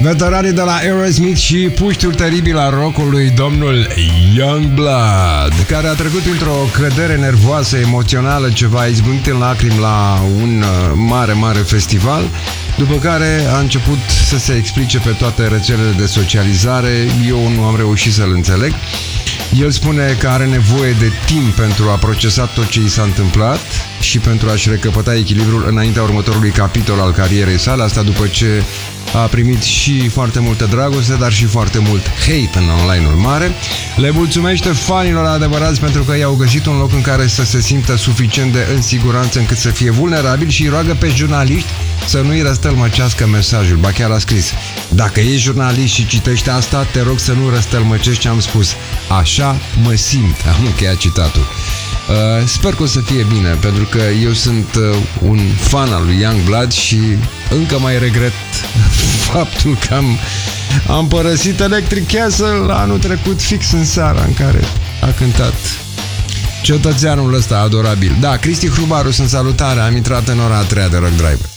Veteranii de la Aerosmith și puștiul teribil al rockului, domnul Youngblood, care a trecut printr-o cădere nervoasă, emoțională, ceva izbucnit în lacrimi la un mare festival, după care a început să se explice pe toate rețelele de socializare. Eu nu am reușit să-l înțeleg. El spune că are nevoie de timp pentru a procesa tot ce i s-a întâmplat și pentru a-și recăpăta echilibrul înaintea următorului capitol al carierei sale, asta după ce a primit și foarte multă dragoste, dar și foarte mult hate în online-ul mare. Le mulțumește fanilor adevărați pentru că i-au găsit un loc în care să se simtă suficient de în siguranță încât să fie vulnerabil și îi roagă pe jurnaliști să nu-i răstălmăcească mesajul. Ba chiar a scris: dacă ești jurnalist și citești asta, te rog să nu răstălmăcești ce am spus. Așa mă simt. Am încheiat citatul. Sper că o să fie bine, pentru că eu sunt un fan al lui Youngblood și încă mai regret faptul că am părăsit Electric Castle anul trecut, fix în seara în care a cântat cetățeanul ăsta adorabil. Da, Cristi Hrubaru, sunt salutare, am intrat în ora a treia de Rock Drive.